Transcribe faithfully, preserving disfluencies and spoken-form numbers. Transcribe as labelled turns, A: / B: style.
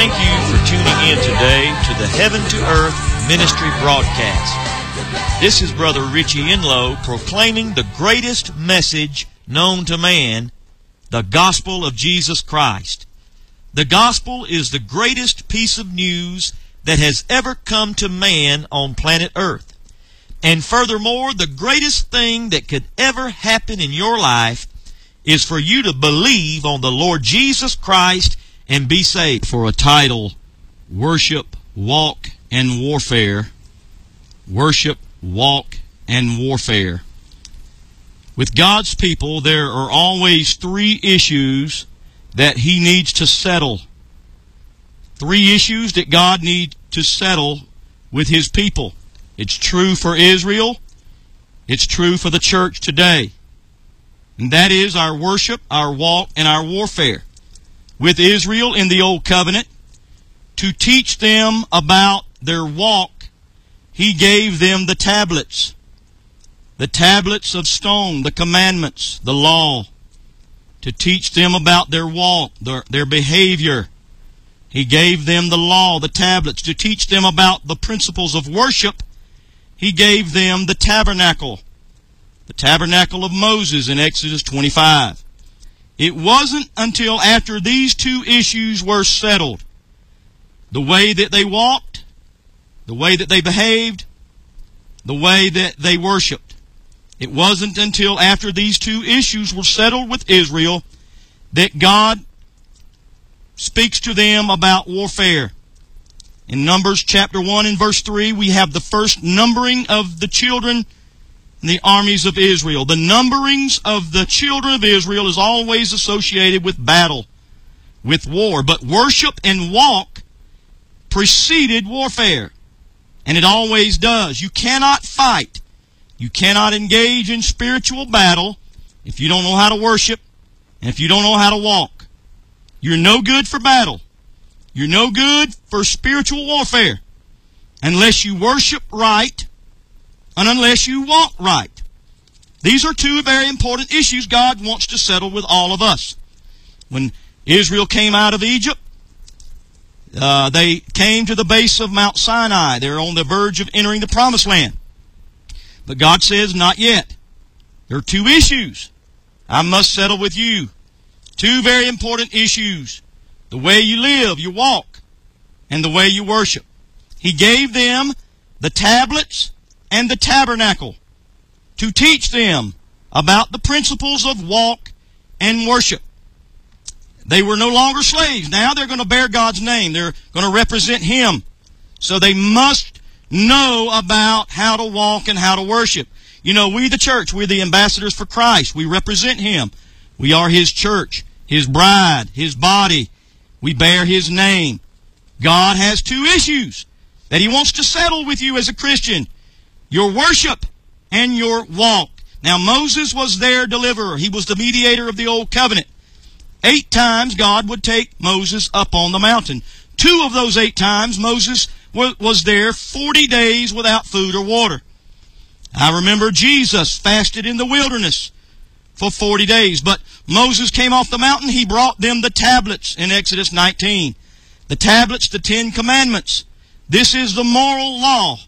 A: Thank you for tuning in today to the Heaven to Earth Ministry broadcast. This is Brother Richie Enlow proclaiming the greatest message known to man, the gospel of Jesus Christ. The gospel is the greatest piece of news that has ever come to man on planet Earth. And furthermore, the greatest thing that could ever happen in your life is for you to believe on the Lord Jesus Christ and be saved. For a title, Worship, Walk, and Warfare. Worship, Walk, and Warfare. With God's people, there are always three issues that He needs to settle. Three issues that God needs to settle with His people. It's true for Israel. It's true for the church today. And that is our worship, our walk, and our warfare. With Israel in the Old Covenant, to teach them about their walk, He gave them the tablets. The tablets of stone, the commandments, the law. To teach them about their walk, their, their behavior. He gave them the law, the tablets. To teach them about the principles of worship, He gave them the tabernacle. The tabernacle of Moses in Exodus twenty-five. It wasn't until after these two issues were settled, the way that they walked, the way that they behaved, the way that they worshiped. It wasn't until after these two issues were settled with Israel that God speaks to them about warfare. In Numbers chapter one and verse three, we have the first numbering of the children in the armies of Israel. The numberings of the children of Israel is always associated with battle, with war. But worship and walk preceded warfare. And it always does. You cannot fight. You cannot engage in spiritual battle if you don't know how to worship and if you don't know how to walk. You're no good for battle. You're no good for spiritual warfare unless you worship right and unless you walk right. These are two very important issues God wants to settle with all of us. When Israel came out of Egypt, uh, they came to the base of Mount Sinai. They're on the verge of entering the Promised Land. But God says, not yet. There are two issues I must settle with you. Two very important issues. The way you live, you walk, and the way you worship. He gave them the tablets and the tabernacle to teach them about the principles of walk and worship. They were no longer slaves. Now they're going to bear God's name. They're going to represent Him. So they must know about how to walk and how to worship. You know, we the church, we're the ambassadors for Christ. We represent Him. We are His church, His bride, His body. We bear His name. God has two issues that He wants to settle with you as a Christian. Your worship and your walk. Now Moses was their deliverer. He was the mediator of the Old Covenant. Eight times God would take Moses up on the mountain. Two of those eight times Moses was there forty days without food or water. I remember Jesus fasted in the wilderness for forty days. But Moses came off the mountain. He brought them the tablets in Exodus nineteen. The tablets, the Ten Commandments. This is the moral law